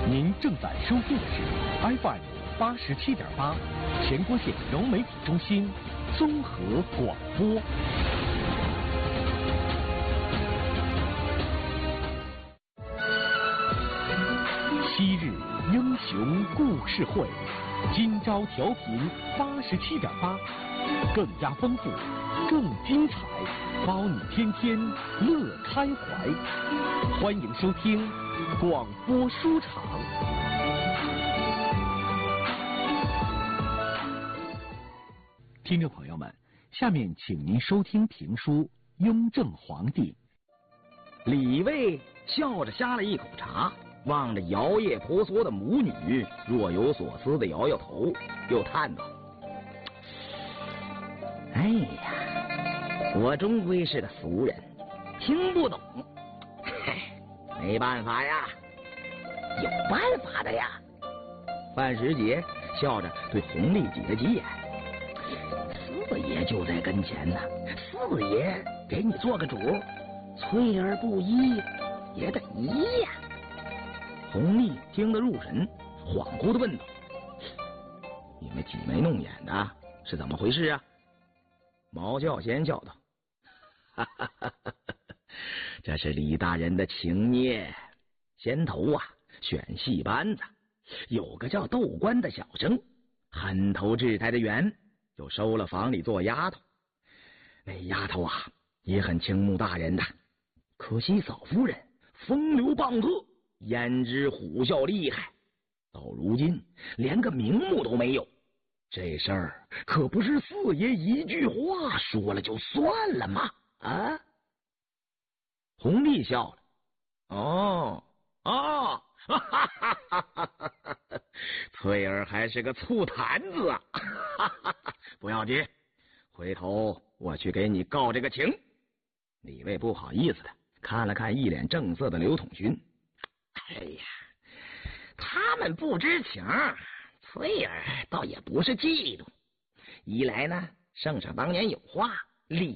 您正在收听的是 FM 87.8全国县融媒体中心综合广播。昔日英雄故事会，今朝调频87.8，更加丰富，更精彩，包你天天乐开怀。欢迎收听广播书场。听众朋友们，下面请您收听评书《雍正皇帝》。 李卫笑着呷了一口茶，望着摇曳婆娑的母女，若有所思的摇摇头，又叹道：“哎呀，我终归是个俗人，听不懂。没办法呀，有办法的呀。”范时杰笑着对弘历挤了挤眼：“四爷就在跟前呢，四爷给你做个主，翠儿不依也得依呀。”弘历听得入神，恍惚地问道：“你们挤眉弄眼的，是怎么回事啊？”毛教先笑道：“哈哈哈哈，这是李大人的情捏。先头啊，选戏班子，有个叫窦官的小生，恨头治台的缘，就收了房里做丫头。那丫头啊，也很倾慕大人的，可惜嫂夫人风流棒喝，胭脂虎啸厉害，到如今连个名目都没有。这事儿可不是四爷一句话说了就算了吗？啊？”弘历笑了：“哦，哈哈哈哈哈！翠儿还是个醋坛子啊！哈哈哈，不要紧，回头我去给你告这个情。”李卫不好意思的看了看一脸正色的刘统勋：“哎呀，他们不知情，翠儿倒也不是嫉妒。一来呢，圣上当年有话，李